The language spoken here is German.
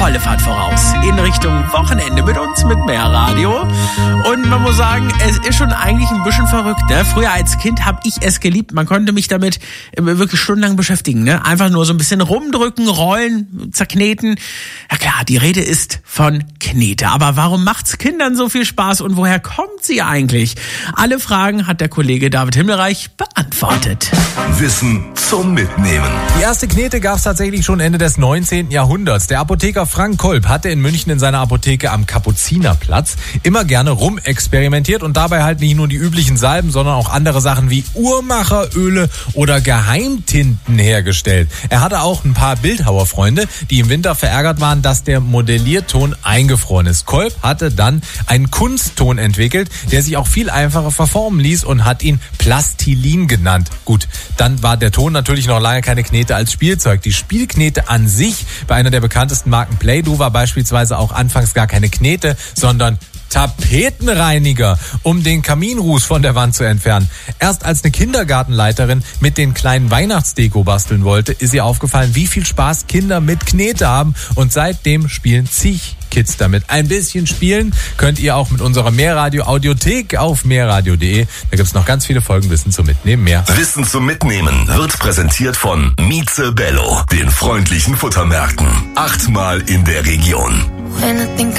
volle Fahrt voraus in Richtung Wochenende mit uns, mit Mehrradio. Und man muss sagen, es ist schon eigentlich ein bisschen verrückt, ne? Früher als Kind habe ich es geliebt. Man konnte mich damit wirklich stundenlang beschäftigen, ne? Einfach nur so ein bisschen rumdrücken, rollen, zerkneten. Ja klar, die Rede ist von Knete. Aber warum macht's Kindern so viel Spaß und woher kommt sie eigentlich? Alle Fragen hat der Kollege David Himmelreich beantwortet. Wissen zum Mitnehmen. Die erste Knete gab es tatsächlich schon Ende des 19. Jahrhunderts. Der Apotheker Frank Kolb hatte in München in seiner Apotheke am Kapuzinerplatz immer gerne rumexperimentiert und dabei halt nicht nur die üblichen Salben, sondern auch andere Sachen wie Uhrmacheröle oder Geheimtinten hergestellt. Er hatte auch ein paar Bildhauerfreunde, die im Winter verärgert waren, dass der Modellierton eingefroren ist. Kolb hatte dann einen Kunstton entwickelt, der sich auch viel einfacher verformen ließ und hat ihn Plastilin genannt. Gut, dann war der Ton natürlich noch lange keine Knete als Spielzeug. Die Spielknete an sich bei einer der bekanntesten Marken Play-Doh war beispielsweise auch anfangs gar keine Knete, sondern Tapetenreiniger, um den Kaminruß von der Wand zu entfernen. Erst als eine Kindergartenleiterin mit den kleinen Weihnachtsdeko basteln wollte, ist ihr aufgefallen, wie viel Spaß Kinder mit Knete haben, und seitdem spielen zig Kids damit. Ein bisschen spielen könnt ihr auch mit unserer Mehrradio-Audiothek auf mehrradio.de. Da gibt's noch ganz viele Folgen Wissen zum Mitnehmen mehr. Wissen zum Mitnehmen wird präsentiert von Mieze Bello, den freundlichen Futtermärkten. 8-mal in der Region. When I think